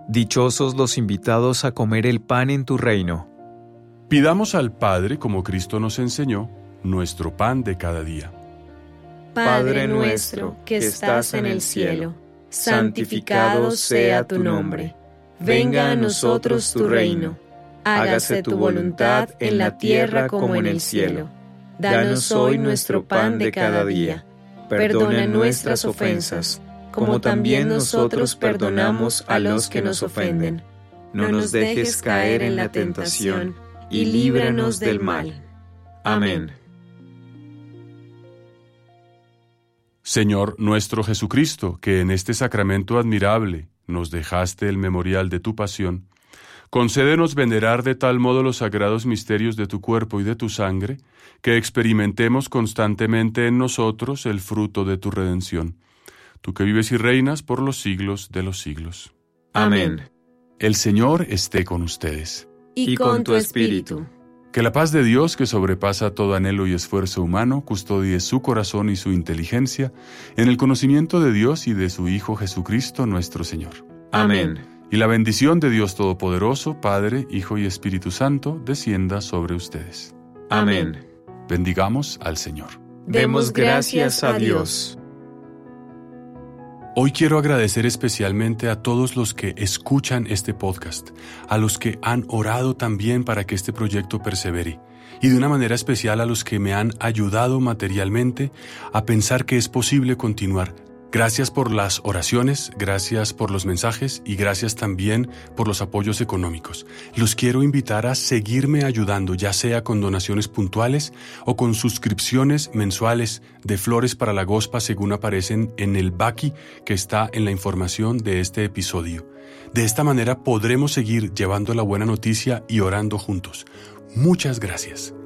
Dichosos los invitados a comer el pan en tu reino. Pidamos al Padre, como Cristo nos enseñó, nuestro pan de cada día. Padre nuestro que estás en el cielo, santificado sea tu nombre. Venga a nosotros tu reino. Hágase tu voluntad en la tierra como en el cielo. Danos hoy nuestro pan de cada día. Perdona nuestras ofensas, como también nosotros perdonamos a los que nos ofenden. No nos dejes caer en la tentación, y líbranos del mal. Amén. Señor nuestro Jesucristo, que en este sacramento admirable nos dejaste el memorial de tu pasión, concédenos venerar de tal modo los sagrados misterios de tu cuerpo y de tu sangre, que experimentemos constantemente en nosotros el fruto de tu redención. Tú que vives y reinas por los siglos de los siglos. Amén. El Señor esté con ustedes. Y con tu espíritu. Que la paz de Dios, que sobrepasa todo anhelo y esfuerzo humano, custodie su corazón y su inteligencia en el conocimiento de Dios y de su Hijo Jesucristo nuestro Señor. Amén. Y la bendición de Dios Todopoderoso, Padre, Hijo y Espíritu Santo, descienda sobre ustedes. Amén. Bendigamos al Señor. Demos gracias a Dios. Hoy quiero agradecer especialmente a todos los que escuchan este podcast, a los que han orado también para que este proyecto persevere, y de una manera especial a los que me han ayudado materialmente a pensar que es posible continuar. Gracias por las oraciones, gracias por los mensajes y gracias también por los apoyos económicos. Los quiero invitar a seguirme ayudando, ya sea con donaciones puntuales o con suscripciones mensuales de flores para la gospa según aparecen en el Baki que está en la información de este episodio. De esta manera podremos seguir llevando la buena noticia y orando juntos. Muchas gracias.